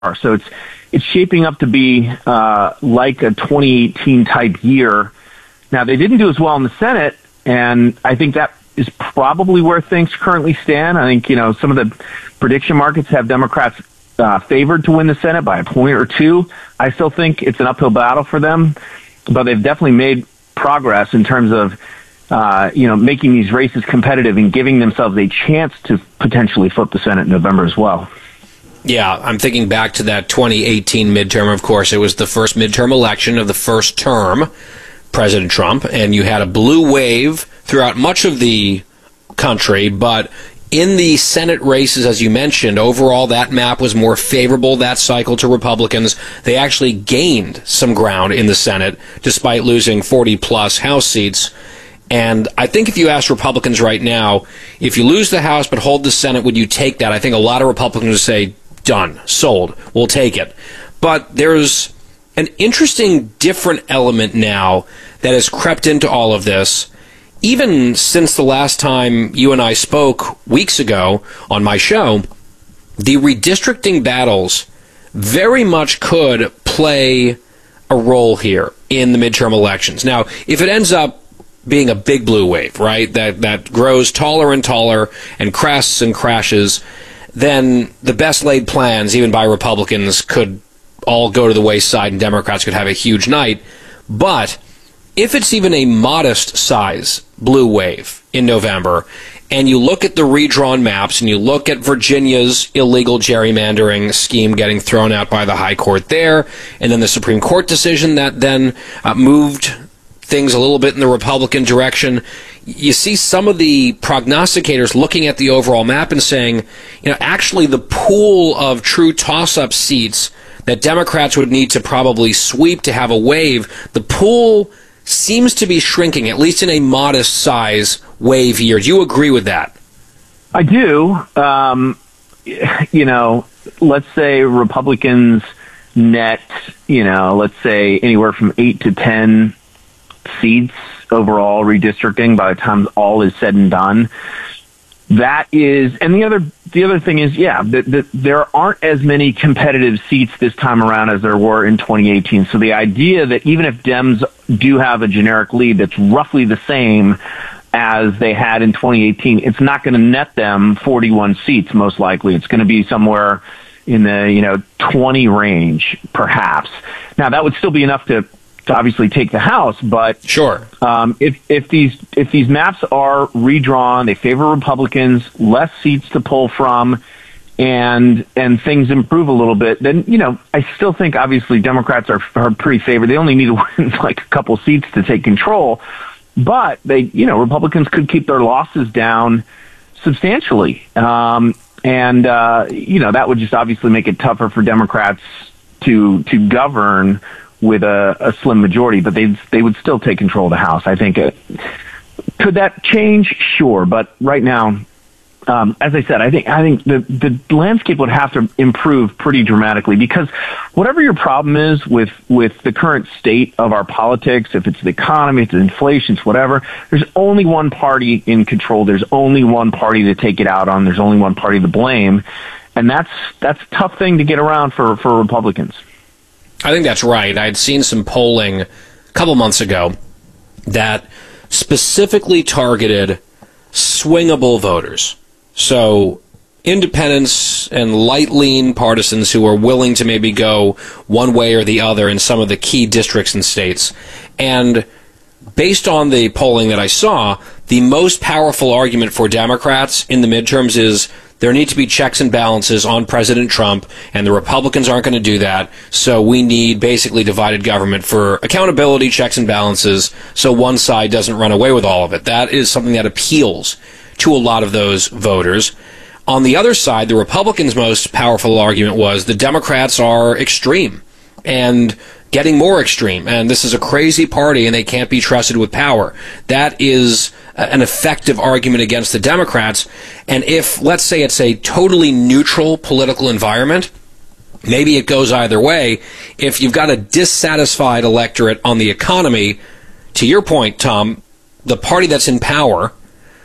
So it's shaping up to be like a 2018 type year. Now, they didn't do as well in the Senate, and I think that is probably where things currently stand. I think, some of the prediction markets have Democrats favored to win the Senate by a point or two. I still think it's an uphill battle for them, but they've definitely made progress in terms of, making these races competitive and giving themselves a chance to potentially flip the Senate in November as well. Yeah, I'm thinking back to that 2018 midterm. Of course, it was the first midterm election of the first term, President Trump, and you had a blue wave throughout much of the country, but in the Senate races, as you mentioned, overall that map was more favorable that cycle to Republicans. They actually gained some ground in the Senate, despite losing 40-plus House seats. And I think if you ask Republicans right now, if you lose the House but hold the Senate, would you take that? I think a lot of Republicans would say, done, sold, we'll take it. But there's an interesting different element now that has crept into all of this. Even since the last time you and I spoke weeks ago on my show, the redistricting battles very much could play a role here in the midterm elections. Now, if it ends up being a big blue wave, right, that grows taller and taller and crests and crashes, then the best laid plans, even by Republicans, could all go to the wayside and Democrats could have a huge night. But if it's even a modest size blue wave in November, and you look at the redrawn maps and you look at Virginia's illegal gerrymandering scheme getting thrown out by the high court there, and then the Supreme Court decision that then moved things a little bit in the Republican direction, you see some of the prognosticators looking at the overall map and saying, actually the pool of true toss-up seats that Democrats would need to probably sweep to have a wave, the pool seems to be shrinking, at least in a modest size wave year. Do you agree with that? I do. Let's say Republicans net, let's say anywhere from 8 to 10 seats overall redistricting by the time all is said and done. That is, and the other thing is, there aren't as many competitive seats this time around as there were in 2018. So the idea that even if Dems do have a generic lead that's roughly the same as they had in 2018, it's not going to net them 41 seats, most likely. It's going to be somewhere in the, 20 range, perhaps. Now, that would still be enough to obviously take the House, but sure. If these maps are redrawn, they favor Republicans, less seats to pull from, and things improve a little bit, then I still think obviously Democrats are pretty favored. They only need to win like a couple seats to take control, but Republicans could keep their losses down substantially, and that would just obviously make it tougher for Democrats to govern with a slim majority, but they would still take control of the House. I think could that change? Sure, but right now, as I said, I think the landscape would have to improve pretty dramatically, because whatever your problem is with the current state of our politics, if it's the economy, if it's inflation, it's whatever, there's only one party in control. There's only one party to take it out on. There's only one party to blame, and that's a tough thing to get around for Republicans. I think that's right. I had seen some polling a couple months ago that specifically targeted swingable voters. So independents and light-lean partisans who are willing to maybe go one way or the other in some of the key districts and states. And based on the polling that I saw, the most powerful argument for Democrats in the midterms is there need to be checks and balances on President Trump, and the Republicans aren't going to do that, so we need basically divided government for accountability, checks and balances, so one side doesn't run away with all of it. That is something that appeals to a lot of those voters. On the other side, the Republicans' most powerful argument was the Democrats are extreme and getting more extreme, and this is a crazy party and they can't be trusted with power. That is an effective argument against the Democrats. And if, let's say, it's a totally neutral political environment, maybe it goes either way. If you've got a dissatisfied electorate on the economy, to your point, Tom, the party that's in power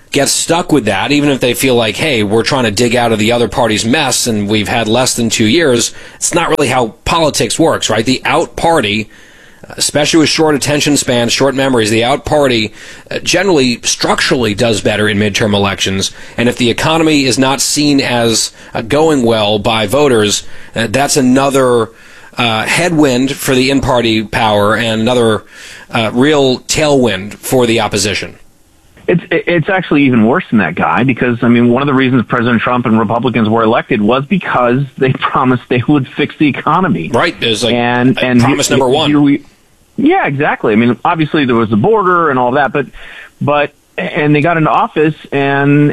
get stuck with that, even if they feel like, hey, we're trying to dig out of the other party's mess and we've had less than 2 years. It's not really how politics works, right? The out party, especially with short attention spans, short memories, the out party generally structurally does better in midterm elections. And if the economy is not seen as going well by voters, that's another headwind for the in-party power and another real tailwind for the opposition. It's actually even worse than that, Guy, because, I mean, one of the reasons President Trump and Republicans were elected was because they promised they would fix the economy. Right. It was like and promise number one. Yeah, exactly. I mean, obviously there was the border and all that, but they got into office and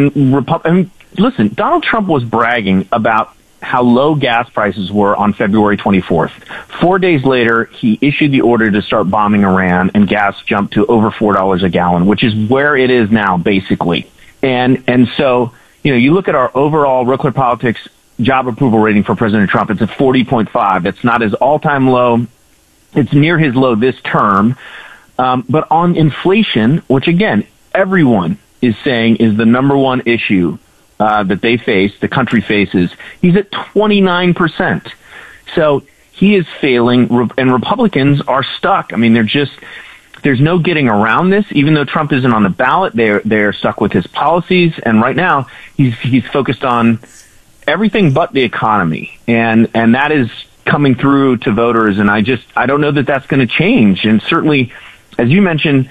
listen, Donald Trump was bragging about how low gas prices were on February 24th. 4 days later, he issued the order to start bombing Iran, and gas jumped to over $4 a gallon, which is where it is now, basically. And so, you look at our overall Real Clear Politics job approval rating for President Trump, it's at 40.5. It's not his all-time low. It's near his low this term. But on inflation, which, again, everyone is saying is the number one issue that they face, the country faces, he's at 29%. So he is failing, and Republicans are stuck. I mean, there's no getting around this. Even though Trump isn't on the ballot, they're stuck with his policies, and right now he's focused on everything but the economy, and that is coming through to voters, and I don't know that that's going to change. And certainly, as you mentioned,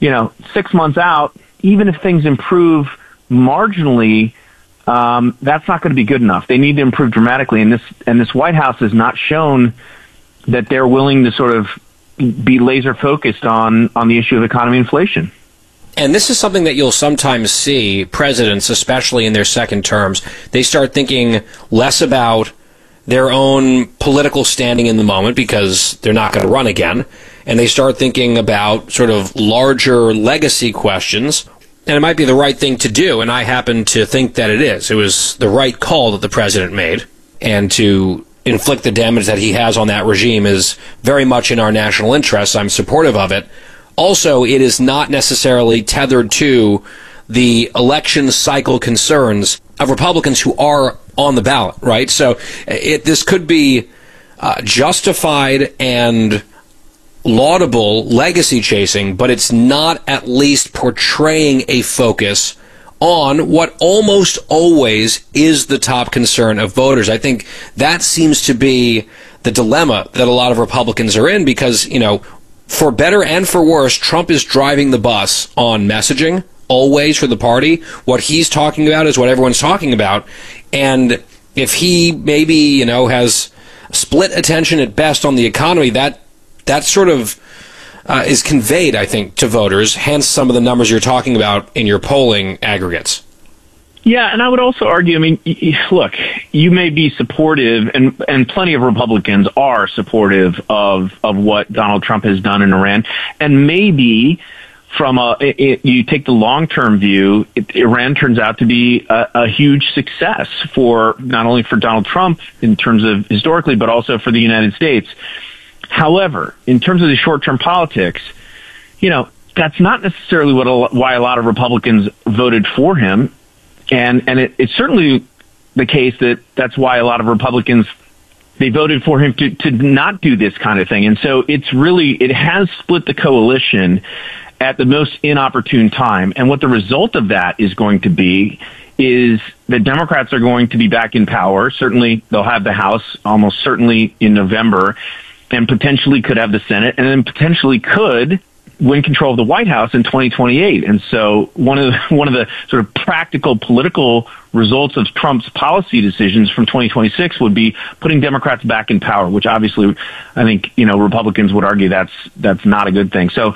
6 months out, even if things improve marginally, that's not going to be good enough. They need to improve dramatically, and this White House has not shown that they're willing to sort of be laser focused on the issue of economy inflation. And this is something that you'll sometimes see presidents, especially in their second terms, they start thinking less about their own political standing in the moment because they're not going to run again, and they start thinking about sort of larger legacy questions. And it might be the right thing to do, and I happen to think that it is. It was the right call that the president made, and to inflict the damage that he has on that regime is very much in our national interest. I'm supportive of it. Also, it is not necessarily tethered to the election cycle concerns of Republicans who are on the ballot, right? So this could be justified and laudable legacy chasing, but it's not at least portraying a focus on what almost always is the top concern of voters. I think that seems to be the dilemma that a lot of Republicans are in because, for better and for worse, Trump is driving the bus on messaging always for the party. What he's talking about is what everyone's talking about. And if he maybe, has split attention at best on the economy, that sort of is conveyed, I think, to voters, hence some of the numbers you're talking about in your polling aggregates. Yeah, and I would also argue, look, you may be supportive, and plenty of Republicans are supportive of what Donald Trump has done in Iran, and maybe you take the long-term view, Iran turns out to be a huge success for not only for Donald Trump in terms of historically, but also for the United States. However, in terms of the short-term politics, that's not necessarily why a lot of Republicans voted for him. And it's certainly the case that's why a lot of Republicans, they voted for him to not do this kind of thing. And so it has split the coalition at the most inopportune time. And what the result of that is going to be is the Democrats are going to be back in power. Certainly they'll have the House almost certainly in November, and potentially could have the Senate, and then potentially could win control of the White House in 2028. And so one of the sort of practical political results of Trump's policy decisions from 2026 would be putting Democrats back in power, which obviously I think, Republicans would argue that's not a good thing. So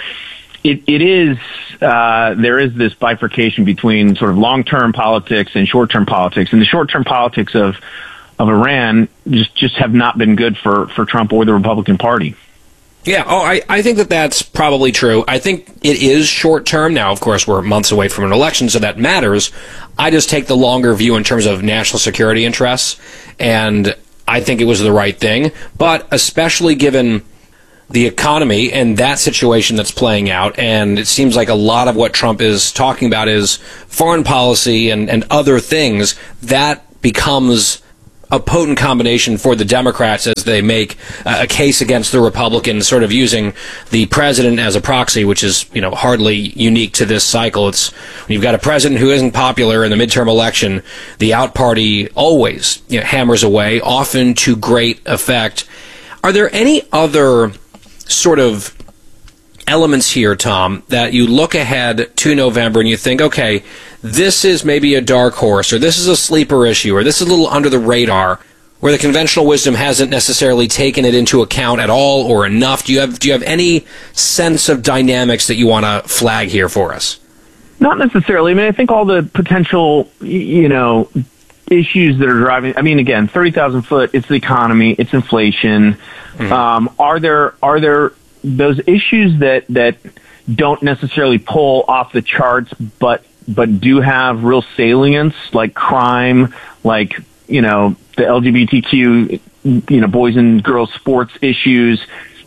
there is this bifurcation between sort of long-term politics and short-term politics, and the short-term politics of Iran just have not been good for Trump or the Republican Party. Yeah, I think that's probably true. I think it is short-term. Now, of course, we're months away from an election, so that matters. I just take the longer view in terms of national security interests, and I think it was the right thing. But especially given the economy and that situation that's playing out. And it seems like a lot of what Trump is talking about is foreign policy and other things. That becomes a potent combination for the Democrats as they make a case against the Republicans, sort of using the president as a proxy, which is, hardly unique to this cycle. It's when you've got a president who isn't popular in the midterm election, the out party always hammers away, often to great effect. Are there any other sort of elements here, Tom, that you look ahead to November and you think, okay, this is maybe a dark horse, or this is a sleeper issue, or this is a little under the radar, where the conventional wisdom hasn't necessarily taken it into account at all or enough? Do you have any sense of dynamics that you want to flag here for us? Not necessarily. I think all the potential, issues that are driving. Again, 30,000 foot. It's the economy. It's inflation. Mm-hmm. Are there those issues that don't necessarily pull off the charts, but do have real salience, like crime, like, the LGBTQ, boys and girls sports issues?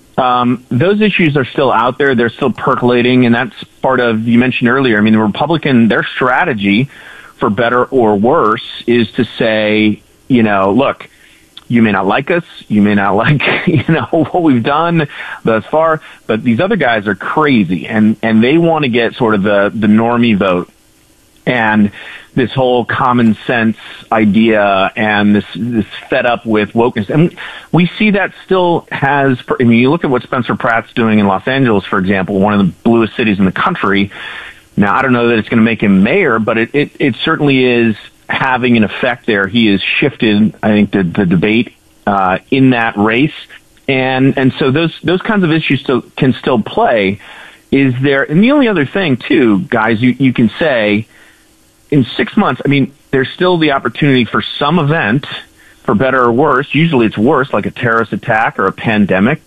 Those issues are still out there. They're still percolating. And that's part of, you mentioned earlier, the Republican, their strategy, for better or worse, is to say, look, you may not like us, you may not like, what we've done thus far, but these other guys are crazy, and they want to get sort of the normie vote. And this whole common sense idea and this fed up with wokeness. And we see that still has, you look at what Spencer Pratt's doing in Los Angeles, for example, one of the bluest cities in the country. Now, I don't know that it's going to make him mayor, but it certainly is having an effect there. He has shifted, I think, the debate in that race. And so those kinds of issues can still play. And the only other thing, too, guys, you can say, in 6 months, there's still the opportunity for some event, for better or worse. Usually it's worse, like a terrorist attack or a pandemic.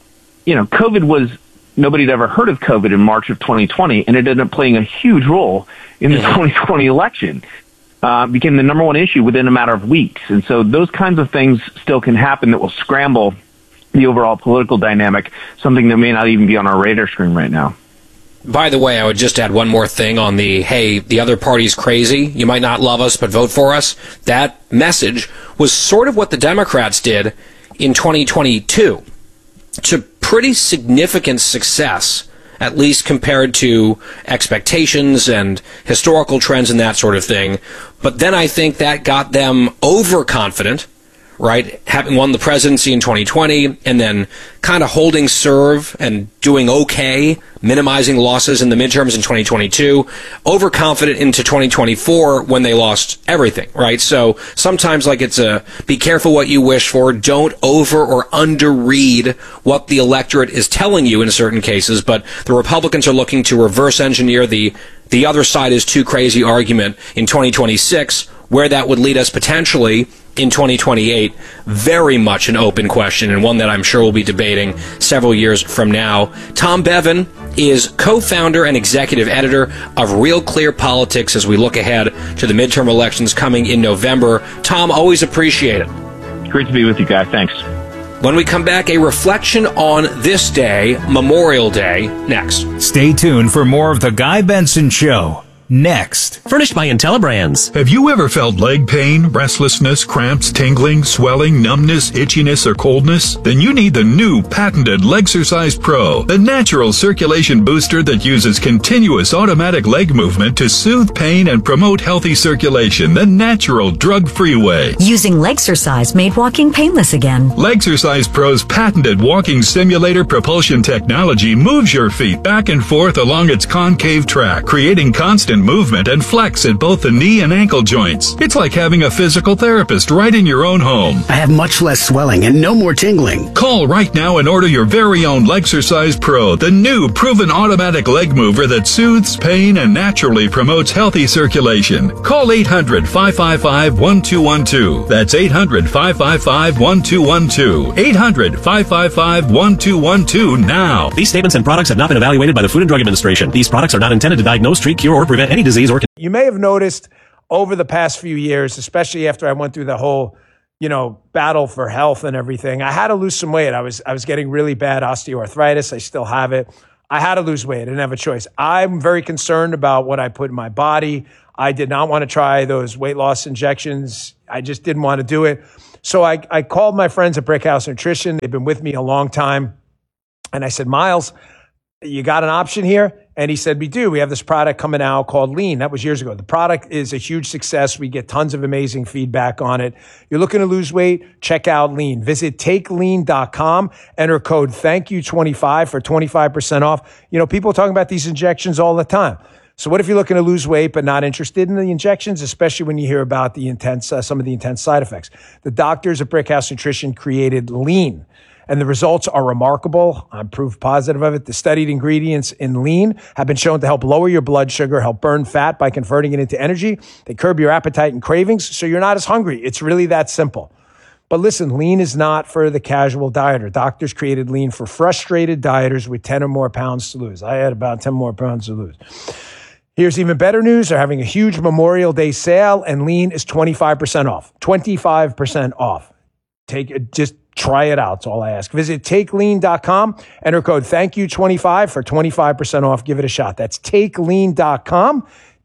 Nobody had ever heard of COVID in March of 2020, and it ended up playing a huge role in the 2020 election. Became the number one issue within a matter of weeks. And so those kinds of things still can happen that will scramble the overall political dynamic, something that may not even be on our radar screen right now. By the way, I would just add one more thing on the other party's crazy. You might not love us, but vote for us. That message was sort of what the Democrats did in 2022 to pretty significant success, at least compared to expectations and historical trends and that sort of thing. But then I think that got them overconfident, right? Having won the presidency in 2020 and then kind of holding serve and doing okay, minimizing losses in the midterms in 2022, overconfident into 2024 when they lost everything, right? So sometimes it's be careful what you wish for. Don't over or underread what the electorate is telling you in certain cases. But the Republicans are looking to reverse engineer the other side is too crazy argument in 2026, where that would lead us potentially in 2028, very much an open question, and one that I'm sure we'll be debating several years from now. Tom Bevan is co-founder and executive editor of Real Clear Politics as we look ahead to the midterm elections coming in November. Tom, always appreciate it. Great to be with you guys. Thanks. When we come back, a reflection on this day, Memorial Day, next. Stay tuned for more of The Guy Benson Show. Next. Furnished by IntelliBrands. Have you ever felt leg pain, restlessness, cramps, tingling, swelling, numbness, itchiness, or coldness? Then you need the new patented Legsercise Pro, the natural circulation booster that uses continuous automatic leg movement to soothe pain and promote healthy circulation the natural, drug-free way. Using Legsercise made walking painless again. Legsercise Pro's patented walking simulator propulsion technology moves your feet back and forth along its concave track, creating constant movement and flex at both the knee and ankle joints. It's like having a physical therapist right in your own home. I have much less swelling and no more tingling. Call right now and order your very own Legsercise Pro, the new proven automatic leg mover that soothes pain and naturally promotes healthy circulation. Call 800-555-1212. That's 800-555-1212. 800-555-1212 now. These statements and products have not been evaluated by the Food and Drug Administration. These products are not intended to diagnose, treat, cure, or prevent any disease or... You may have noticed over the past few years, especially after I went through the whole battle for health and everything, I had to lose some weight. I was getting really bad osteoarthritis. I still have it. I had to lose weight. I didn't have a choice. I'm very concerned about what I put in my body. I did not want to try those weight loss injections. I just didn't want to do it. So I called my friends at Brickhouse Nutrition. They've been with me a long time. And I said, Miles, you got an option here? And he said, we do. We have this product coming out called Lean. That was years ago. The product is a huge success. We get tons of amazing feedback on it. You're looking to lose weight? Check out Lean. Visit takelean.com. Enter code THANKYOU25 for 25% off. People are talking about these injections all the time. So what if you're looking to lose weight but not interested in the injections, especially when you hear about the some of the intense side effects? The doctors at Brickhouse Nutrition created Lean, and the results are remarkable. I'm proof positive of it. The studied ingredients in Lean have been shown to help lower your blood sugar, help burn fat by converting it into energy. They curb your appetite and cravings, so you're not as hungry. It's really that simple. But listen, Lean is not for the casual dieter. Doctors created Lean for frustrated dieters with 10 or more pounds to lose. I had about 10 more pounds to lose. Here's even better news. They're having a huge Memorial Day sale, and Lean is 25% off. 25% off. Just try it out. That's all I ask. Visit takelean.com. Enter code THANKYOU25 for 25% off. Give it a shot. That's takelean.com.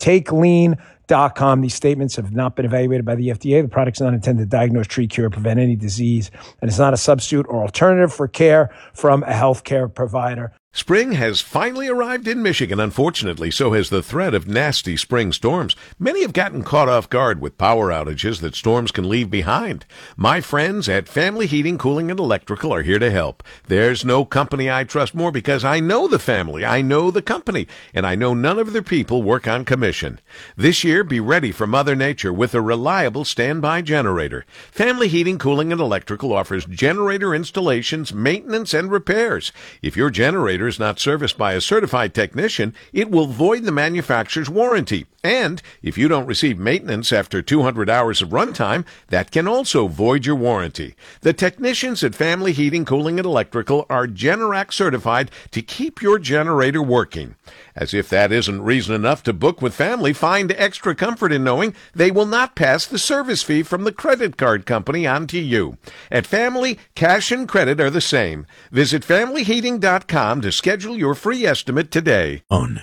Takelean.com. These statements have not been evaluated by the FDA. The product's not intended to diagnose, treat, cure, prevent any disease, and it's not a substitute or alternative for care from a healthcare provider. Spring has finally arrived in Michigan. Unfortunately, so has the threat of nasty spring storms. Many have gotten caught off guard with power outages that storms can leave behind. My friends at Family Heating, Cooling, and Electrical are here to help. There's no company I trust more because I know the family, I know the company, and I know none of their people work on commission. This year, be ready for Mother Nature with a reliable standby generator. Family Heating, Cooling, and Electrical offers generator installations, maintenance, and repairs. If your generator is not serviced by a certified technician, it will void the manufacturer's warranty. And if you don't receive maintenance after 200 hours of runtime, that can also void your warranty. The technicians at Family Heating, Cooling, and Electrical are Generac certified to keep your generator working. As if that isn't reason enough to book with Family, find extra comfort in knowing they will not pass the service fee from the credit card company onto you. At Family, cash and credit are the same. Visit FamilyHeating.com to schedule your free estimate today.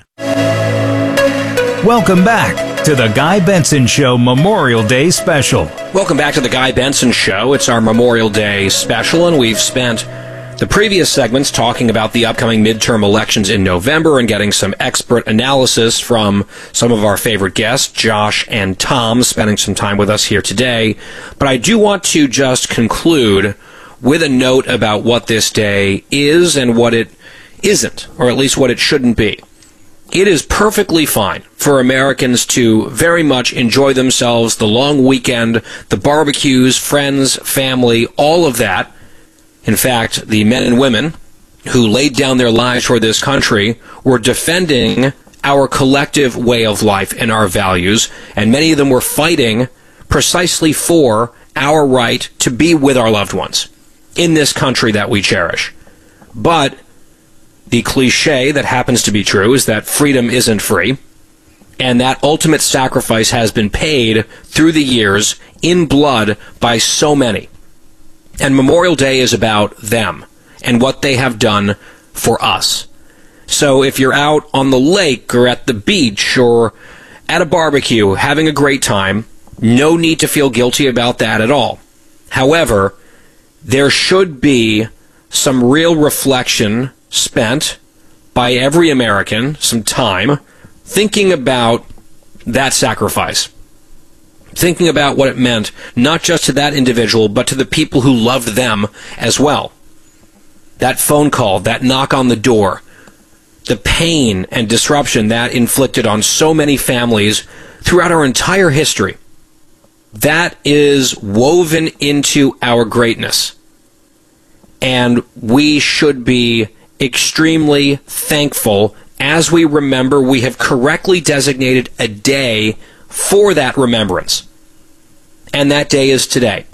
Welcome back to the Guy Benson Show Memorial Day Special. Welcome back to the Guy Benson Show. It's our Memorial Day Special, and we've spent the previous segments talking about the upcoming midterm elections in November and getting some expert analysis from some of our favorite guests, Josh and Tom, spending some time with us here today. But I do want to just conclude with a note about what this day is and what it isn't, or at least what it shouldn't be. It is perfectly fine for Americans to very much enjoy themselves, the long weekend, the barbecues, friends, family, all of that. In fact, the men and women who laid down their lives for this country were defending our collective way of life and our values, and many of them were fighting precisely for our right to be with our loved ones in this country that we cherish. But the cliche that happens to be true is that freedom isn't free, and that ultimate sacrifice has been paid through the years in blood by so many. And Memorial Day is about them and what they have done for us. So if you're out on the lake or at the beach or at a barbecue having a great time, no need to feel guilty about that at all. However, there should be some real reflection spent by every American, some time, thinking about that sacrifice. Thinking about what it meant, not just to that individual, but to the people who loved them as well. That phone call, that knock on the door, the pain and disruption that inflicted on so many families throughout our entire history. That is woven into our greatness. And we should be extremely thankful as we remember we have correctly designated a day for that remembrance. And that day is today.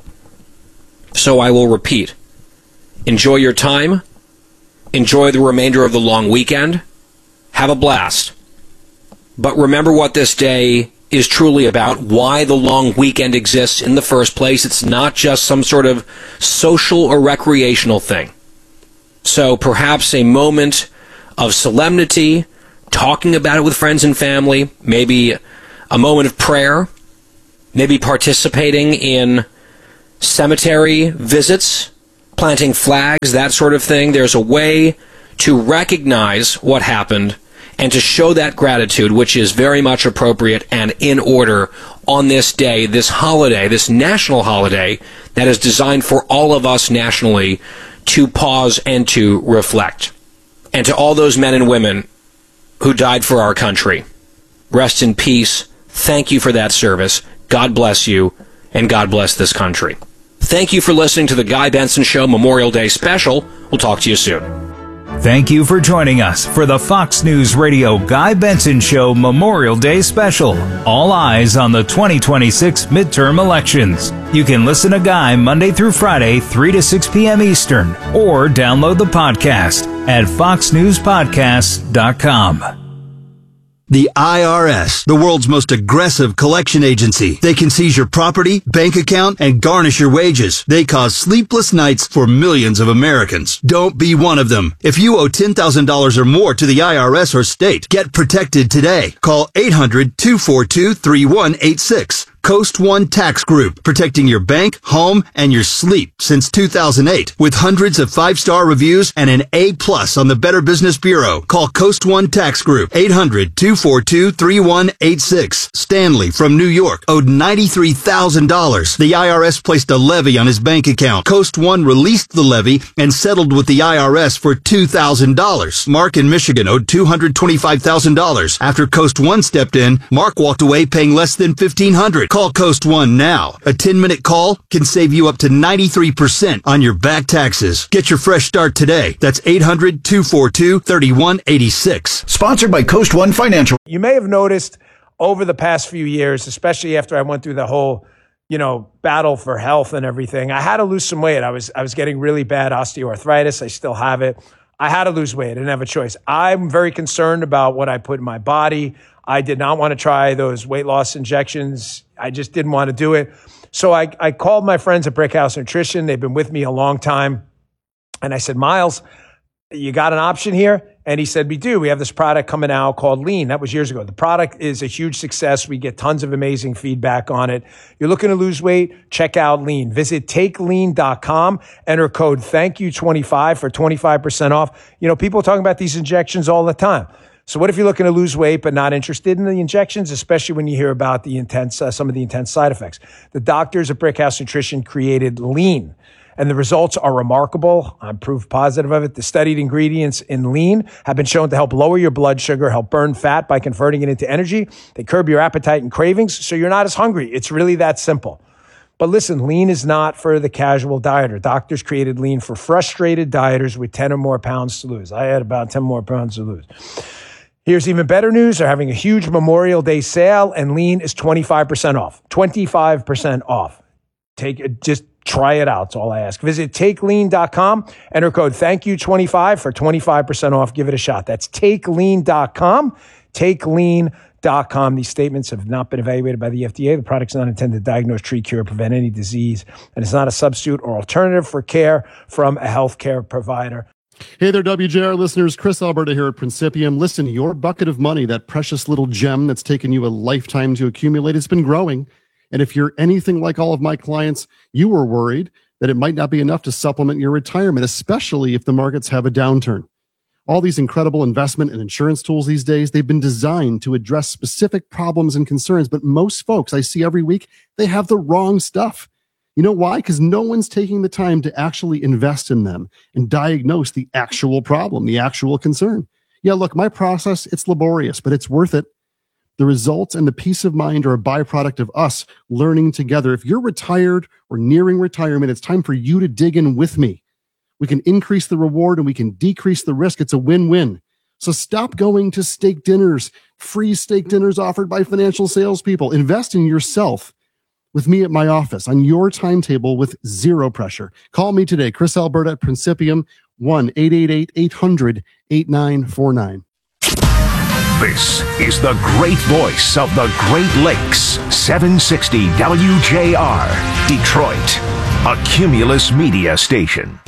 So I will repeat. Enjoy your time. Enjoy the remainder of the long weekend. Have a blast. But remember what this day is truly about, why the long weekend exists in the first place. It's not just some sort of social or recreational thing. So perhaps a moment of solemnity, talking about it with friends and family, maybe a moment of prayer, maybe participating in cemetery visits, planting flags, that sort of thing. There's a way to recognize what happened and to show that gratitude, which is very much appropriate and in order on this day, this holiday, this national holiday that is designed for all of us nationally to pause and to reflect. And to all those men and women who died for our country, rest in peace. Thank you for that service. God bless you, and God bless this country. Thank you for listening to the Guy Benson Show Memorial Day Special. We'll talk to you soon. Thank you for joining us for the Fox News Radio Guy Benson Show Memorial Day Special. All eyes on the 2026 midterm elections. You can listen to Guy Monday through Friday, 3 to 6 p.m. Eastern, or download the podcast at foxnewspodcasts.com. The IRS, the world's most aggressive collection agency. They can seize your property, bank account, and garnish your wages. They cause sleepless nights for millions of Americans. Don't be one of them. If you owe $10,000 or more to the IRS or state, get protected today. Call 800-242-3186. Coast One Tax Group, protecting your bank, home, and your sleep since 2008. With hundreds of 5-star reviews and an A+ on the Better Business Bureau. Call Coast One Tax Group, 800-242-3186. Stanley from New York owed $93,000. The IRS placed a levy on his bank account. Coast One released the levy and settled with the IRS for $2,000. Mark in Michigan owed $225,000. After Coast One stepped in, Mark walked away paying less than $1,500. Call Coast One now. A 10-minute call can save you up to 93% on your back taxes. Get your fresh start today. That's 800-242-3186. Sponsored by Coast One Financial. You may have noticed over the past few years, especially after I went through the whole, battle for health and everything, I had to lose some weight. I was getting really bad osteoarthritis. I still have it. I had to lose weight. I didn't have a choice. I'm very concerned about what I put in my body. I did not want to try those weight loss injections. I just didn't want to do it. So I called my friends at Brickhouse Nutrition. They've been with me a long time. And I said, Miles, you got an option here? And he said, we do. We have this product coming out called Lean. That was years ago. The product is a huge success. We get tons of amazing feedback on it. You're looking to lose weight? Check out Lean. Visit takelean.com. Enter code THANKYOU25 for 25% off. People are talking about these injections all the time. So what if you're looking to lose weight but not interested in the injections, especially when you hear about the some of the intense side effects? The doctors at Brickhouse Nutrition created Lean, and the results are remarkable. I'm proof positive of it. The studied ingredients in Lean have been shown to help lower your blood sugar, help burn fat by converting it into energy. They curb your appetite and cravings, so you're not as hungry. It's really that simple. But listen, Lean is not for the casual dieter. Doctors created Lean for frustrated dieters with 10 or more pounds to lose. I had about 10 more pounds to lose. Here's even better news. They're having a huge Memorial Day sale, and Lean is 25% off. 25% off. Just try it out. That's all I ask. Visit takelean.com. Enter code THANKYOU25 for 25% off. Give it a shot. That's takelean.com. Takelean.com. These statements have not been evaluated by the FDA. The product's not intended to diagnose, treat, cure, or prevent any disease, and it's not a substitute or alternative for care from a healthcare provider. Hey there, WJR listeners. Chris Alberta here at Principium. Listen, your bucket of money, that precious little gem that's taken you a lifetime to accumulate, has been growing. And if you're anything like all of my clients, you were worried that it might not be enough to supplement your retirement, especially if the markets have a downturn. All these incredible investment and insurance tools these days, they've been designed to address specific problems and concerns. But most folks I see every week, they have the wrong stuff. You know why? Because no one's taking the time to actually invest in them and diagnose the actual problem, the actual concern. Yeah, look, my process, it's laborious, but it's worth it. The results and the peace of mind are a byproduct of us learning together. If you're retired or nearing retirement, it's time for you to dig in with me. We can increase the reward and we can decrease the risk. It's a win-win. So stop going to steak dinners, free steak dinners offered by financial salespeople. Invest in yourself with me at my office on your timetable with zero pressure. Call me today, Chris Alberta at Principium, 1-888-800-8949. This is the great voice of the Great Lakes, 760 WJR, Detroit, a Cumulus media station.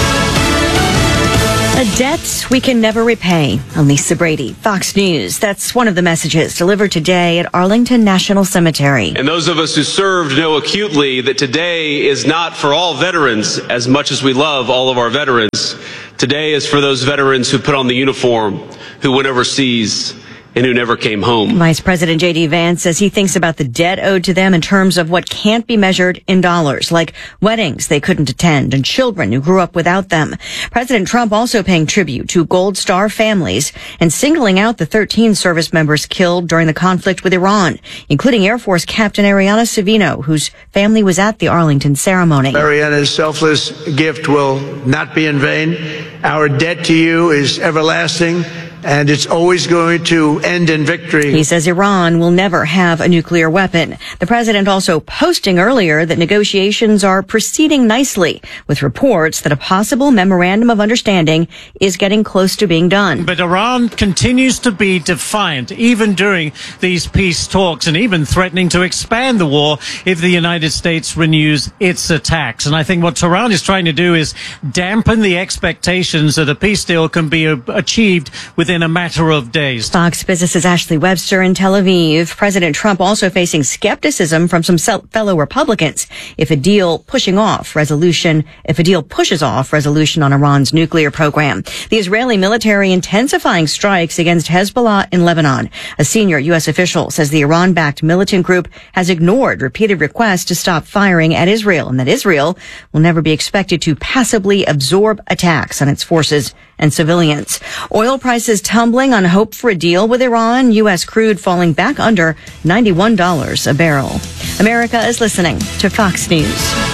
A debt we can never repay. I'm Lisa Brady, Fox News. That's one of the messages delivered today at Arlington National Cemetery. And those of us who served know acutely that today is not for all veterans as much as we love all of our veterans. Today is for those veterans who put on the uniform, who went overseas, and who never came home. Vice President J.D. Vance says he thinks about the debt owed to them in terms of what can't be measured in dollars, like weddings they couldn't attend and children who grew up without them. President Trump also paying tribute to Gold Star families and singling out the 13 service members killed during the conflict with Iran, including Air Force Captain Ariana Savino, whose family was at the Arlington ceremony. Ariana's selfless gift will not be in vain. Our debt to you is everlasting, and it's always going to end in victory. He says Iran will never have a nuclear weapon. The president also posting earlier that negotiations are proceeding nicely, with reports that a possible memorandum of understanding is getting close to being done. But Iran continues to be defiant, even during these peace talks, and even threatening to expand the war if the United States renews its attacks. And I think what Tehran is trying to do is dampen the expectations that a peace deal can be achieved within a matter of days. Fox Business's Ashley Webster in Tel Aviv. President Trump also facing skepticism from some fellow Republicans if a deal pushes off resolution on Iran's nuclear program. The Israeli military intensifying strikes against Hezbollah in Lebanon. A senior U.S. official says the Iran-backed militant group has ignored repeated requests to stop firing at Israel, and that Israel will never be expected to passively absorb attacks on its forces and civilians. Oil prices tumbling on hope for a deal with Iran. U.S. crude falling back under $91 a barrel. America is listening to Fox News.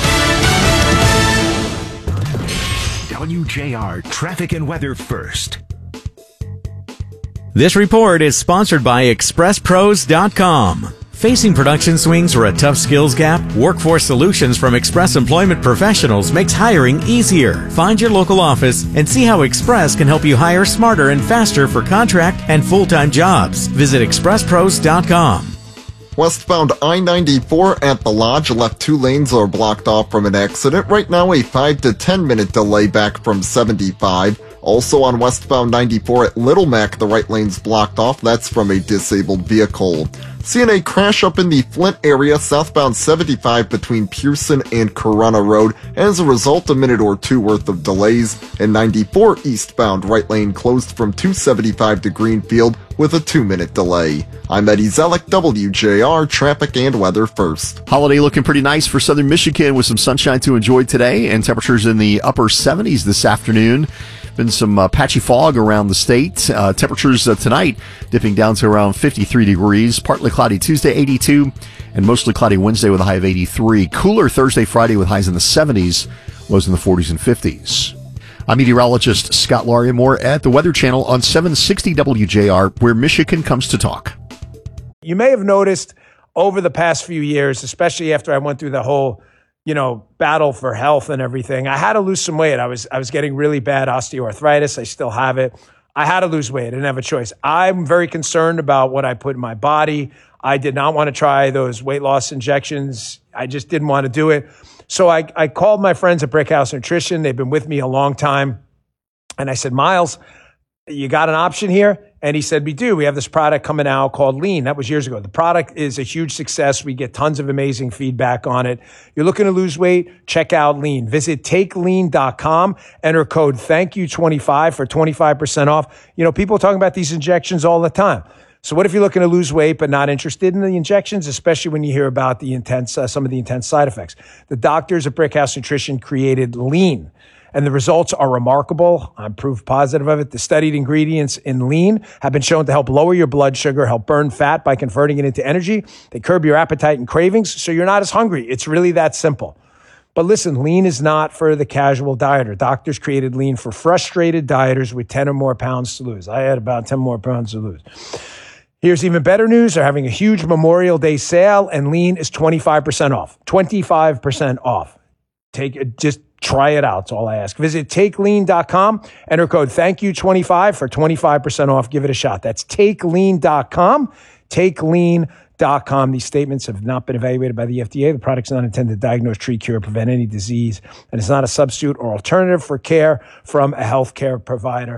WJR Traffic and Weather First. This report is sponsored by ExpressPros.com. Facing production swings or a tough skills gap? Workforce Solutions from Express Employment Professionals makes hiring easier. Find your local office and see how Express can help you hire smarter and faster for contract and full-time jobs. Visit ExpressPros.com. Westbound I-94 at the Lodge, left 2 lanes are blocked off from an accident. Right now, a 5 to 10 minute delay back from 75. Also on westbound 94 at Little Mac, the right lane's blocked off. That's from a disabled vehicle. Seeing a crash up in the Flint area, southbound 75 between Pearson and Corunna Road. As a result, a minute or 2 worth of delays. And 94 eastbound, right lane closed from 275 to Greenfield with a 2-minute delay. I'm Eddie Zellick, WJR Traffic and Weather First. Holiday looking pretty nice for southern Michigan with some sunshine to enjoy today and temperatures in the upper 70s this afternoon. Been some patchy fog around the state. Temperatures tonight dipping down to around 53 degrees. Partly cloudy Tuesday, 82, and mostly cloudy Wednesday with a high of 83. Cooler Thursday, Friday with highs in the 70s, lows in the 40s and 50s. I'm meteorologist Scott Larimore at the Weather Channel on 760 WJR, where Michigan comes to talk. You may have noticed over the past few years, especially after I went through the whole battle for health and everything, I had to lose some weight. I was getting really bad osteoarthritis. I still have it. I had to lose weight. I didn't have a choice. I'm very concerned about what I put in my body. I did not want to try those weight loss injections. I just didn't want to do it. So I called my friends at Brickhouse Nutrition. They've been with me a long time. And I said, Miles, you got an option here? And he said, we do. We have this product coming out called Lean. That was years ago. The product is a huge success. We get tons of amazing feedback on it. You're looking to lose weight? Check out Lean. Visit takelean.com. Enter code THANKYOU25 for 25% off. People are talking about these injections all the time. So what if you're looking to lose weight but not interested in the injections, especially when you hear about the some of the intense side effects? The doctors at Brickhouse Nutrition created Lean, and the results are remarkable. I'm proof positive of it. The studied ingredients in Lean have been shown to help lower your blood sugar, help burn fat by converting it into energy. They curb your appetite and cravings, so you're not as hungry. It's really that simple. But listen, Lean is not for the casual dieter. Doctors created Lean for frustrated dieters with 10 or more pounds to lose. I had about 10 more pounds to lose. Here's even better news. They're having a huge Memorial Day sale, and Lean is 25% off. 25% off. Just Try it out. That's all I ask. Visit TakeLean.com. Enter code ThankYou25 for 25% off. Give it a shot. That's TakeLean.com. TakeLean.com. These statements have not been evaluated by the FDA. The product's not intended to diagnose, treat, cure, or prevent any disease, and it's not a substitute or alternative for care from a healthcare provider.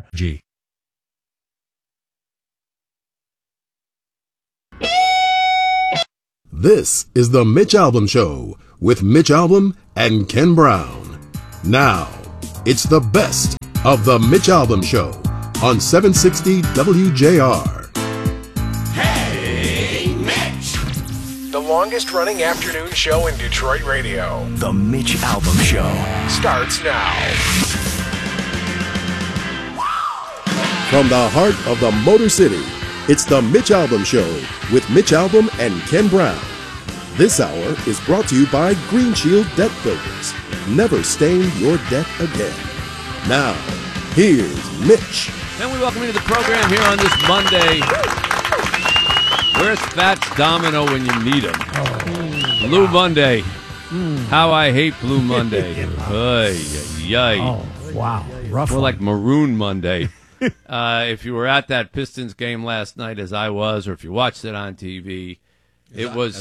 This is the Mitch Albom Show with Mitch Albom and Ken Brown. Now, it's the best of the Mitch Albom Show on 760 WJR. Hey, Mitch! The longest running afternoon show in Detroit radio. The Mitch Albom Show starts now. From the heart of the Motor City, it's the Mitch Albom Show with Mitch Albom and Ken Brown. This hour is brought to you by Green Shield Debt Builders. Never stain your debt again. Now, here's Mitch. And we welcome you to the program here on this Monday. Where's Fats Domino when you need him? Blue Monday. How I hate Blue Monday. Oh, wow. Rough More one. like Maroon Monday. If you were at that Pistons game last night, as I was, or if you watched it on TV, it was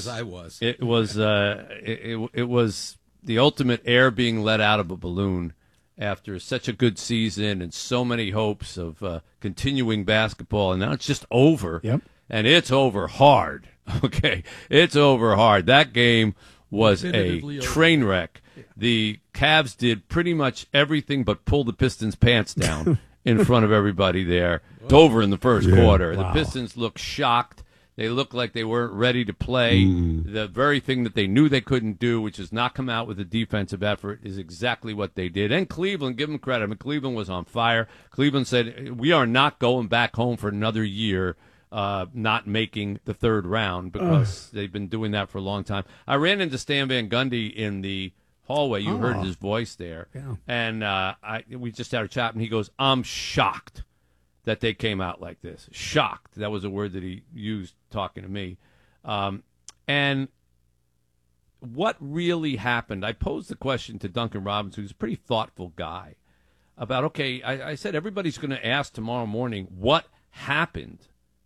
the ultimate air being let out of a balloon after such a good season and so many hopes of continuing basketball, and now it's just over. Yep. And it's over hard. Okay, it's over hard. That game was a train wreck. The Cavs did pretty much everything but pull the Pistons' pants down in front of everybody there. It's over in the first quarter. Wow. The Pistons looked shocked. They looked like they weren't ready to play. The very thing that they knew they couldn't do, which is not come out with a defensive effort, is exactly what they did. And Cleveland, give them credit. I mean, Cleveland was on fire. Cleveland said, we are not going back home for another year not making the third round, because they've been doing that for a long time. I ran into Stan Van Gundy in the hallway. You heard his voice there. Yeah. And we just had a chat, and he goes, I'm shocked that they came out like this. Shocked. That was a word that he used talking to me. And what really happened? I posed the question to Duncan Robinson, who's a pretty thoughtful guy, about, okay, I said everybody's going to ask tomorrow morning what happened.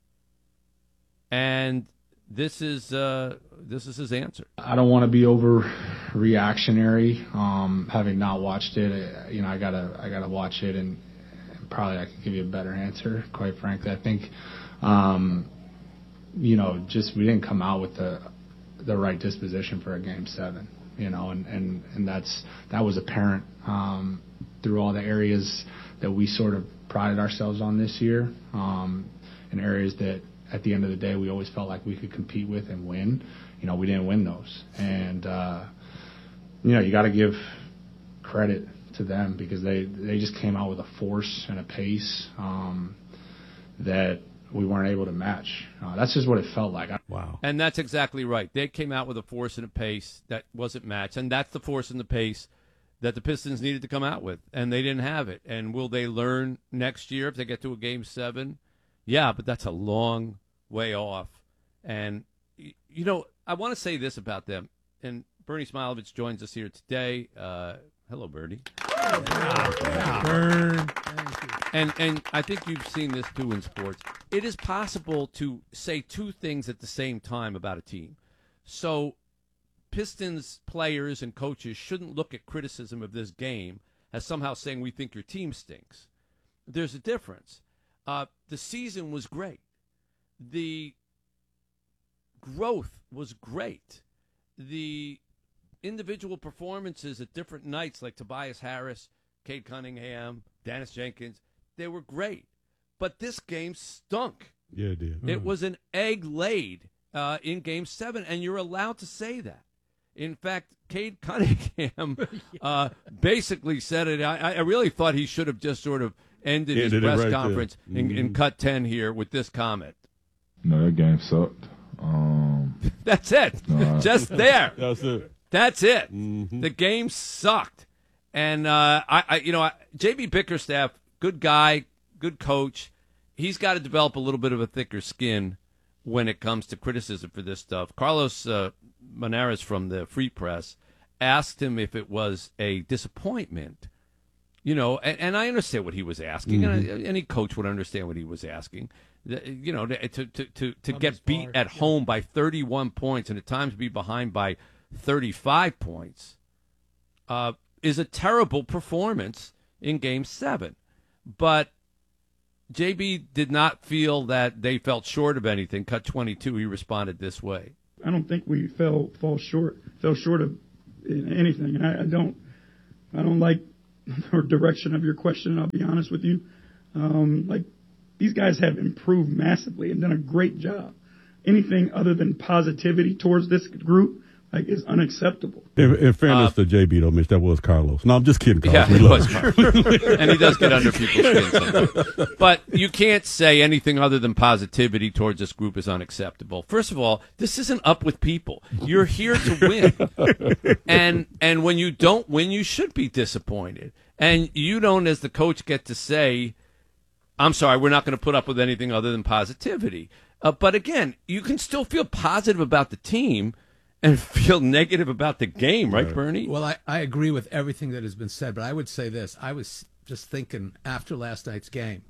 And this is his answer. I don't want to be overreactionary. Having not watched it, I gotta watch it, and probably I can give you a better answer. Quite frankly, I think, just we didn't come out with the right disposition for a Game 7. And that was apparent through all the areas that we sort of prided ourselves on this year, and areas that, at the end of the day, we always felt like we could compete with and win. We didn't win those. And, you got to give credit to them, because they just came out with a force and a pace that we weren't able to match. That's just what it felt like. Wow. And that's exactly right. They came out with a force and a pace that wasn't matched, and that's the force and the pace that the Pistons needed to come out with, and they didn't have it. And will they learn next year if they get to a Game 7? Yeah, but that's a long way off. And, I want to say this about them. And Bernie Smilovich joins us here today. Hello, Bernie. And I think you've seen this, too, in sports. It is possible to say two things at the same time about a team. So Pistons players and coaches shouldn't look at criticism of this game as somehow saying we think your team stinks. There's a difference. The season was great. The growth was great. The individual performances at different nights, like Tobias Harris, Cade Cunningham, Dennis Jenkins, they were great. But this game stunk. Yeah, it did. It was an egg laid in Game 7, and you're allowed to say that. In fact, Cade Cunningham basically said it. I really thought he should have just sort of ended his press conference in cut 10 here with this comment. No, that game sucked. That's it. Just there. That's it. That's it. Mm-hmm. The game sucked. And J.B. Bickerstaff, good guy, good coach. He's got to develop a little bit of a thicker skin when it comes to criticism for this stuff. Carlos Monarez from the Free Press asked him if it was a disappointment, and I understand what he was asking, and any coach would understand what he was asking. To get beat at home by 31 points and at times be behind by 35 points is a terrible performance in Game 7. But JB did not feel that they fell short of anything. Cut 22, he responded this way. I don't think we fell short of anything. And I don't like the direction of your question, I'll be honest with you. These guys have improved massively and done a great job. Anything other than positivity towards this group is unacceptable. In fairness to JB, though, Mitch, that was Carlos. No, I'm just kidding, Carlos. Yeah, it was Carlos. And he does get under people's skin sometimes. But you can't say anything other than positivity towards this group is unacceptable. First of all, this isn't up with people. You're here to win. And when you don't win, you should be disappointed. And you don't, as the coach, get to say, I'm sorry, we're not going to put up with anything other than positivity. But again, you can still feel positive about the team and feel negative about the game, right, Bernie? Well, I agree with everything that has been said, but I would say this. I was just thinking after last night's game,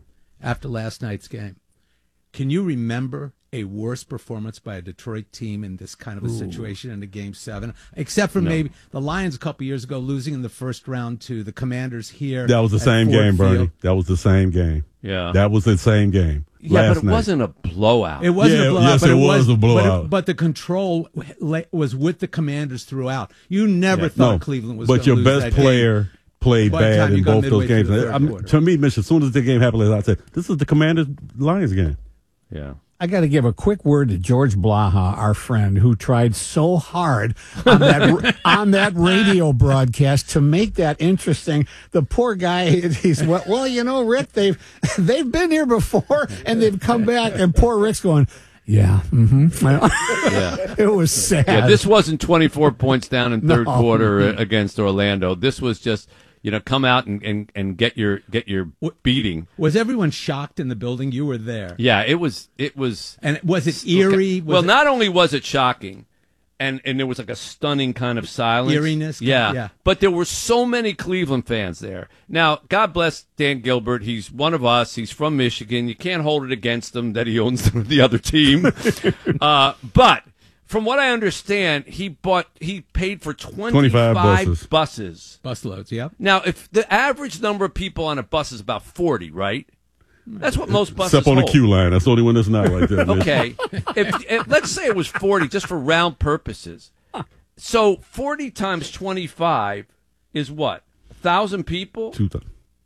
can you remember a worse performance by a Detroit team in this kind of a situation in a Game 7? Except for maybe the Lions a couple years ago losing in the first round to the Commanders here. That was the same game, Bernie. That was the same game. Yeah. That was the same game. Yeah, but it wasn't a blowout. It wasn't a blowout. Yes, but it was a blowout. But the control was with the Commanders throughout. You never thought Cleveland was going to lose that game. But your best player played bad in both those games. To me, Mitch, as soon as the game happened, I said, this is the Commanders-Lions game. Yeah. I got to give a quick word to George Blaha, our friend, who tried so hard on that radio broadcast to make that interesting. The poor guy, he's well, Rick, they've been here before and they've come back, and poor Rick's going, yeah, yeah. It was sad. Yeah, this wasn't 24 points down in third quarter against Orlando. This was just, come out and get your beating. Was everyone shocked in the building? You were there. Yeah, it was. And was it eerie? Not only was it shocking, and there was like a stunning kind of silence. Eeriness? Yeah. But there were so many Cleveland fans there. Now, God bless Dan Gilbert. He's one of us. He's from Michigan. You can't hold it against him that he owns the other team. But from what I understand, he paid for 25 buses. Busloads, yeah. Now, if the average number of people on a bus is about 40, right? That's what most buses Except on hold. the queue line. That's the only one that's not like that. Okay. if let's say it was 40, just for round purposes. So 40 times 25 is what? 1,000 people? 2,000.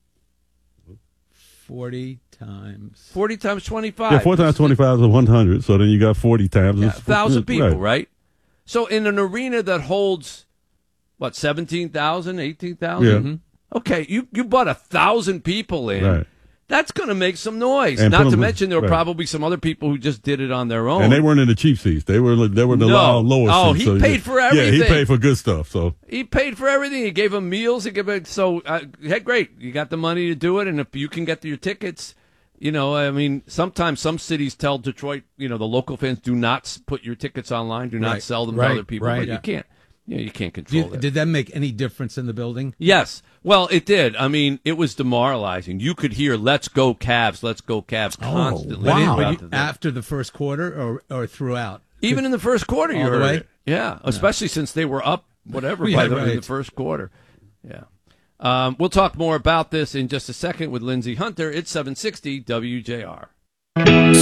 40 times 25. Yeah, 4 times 25 is 100. So then you got 40 times. 1,000 people, right? So in an arena that holds, 17,000, 18,000? Yeah. Mm-hmm. Okay, you brought 1,000 people in. Right. That's going to make some noise. And Not to mention there were probably some other people who just did it on their own. And they weren't in the cheap seats. They were in the lower seats. He paid for everything. Yeah, he paid for good stuff. So he paid for everything. He gave them meals. Great. You got the money to do it, and if you can get your tickets, sometimes some cities tell Detroit, the local fans, do not put your tickets online. Do not sell them to other people. But you can't. You can't control that. Did that make any difference in the building? Yes. Well, it did. I mean, it was demoralizing. You could hear "Let's go Cavs, let's go Cavs" constantly. Wow. After the first quarter or throughout? Even in the first quarter, you heard it. Yeah, especially since they were up in the first quarter. Yeah. We'll talk more about this in just a second with Lindsey Hunter. It's 760 WJR.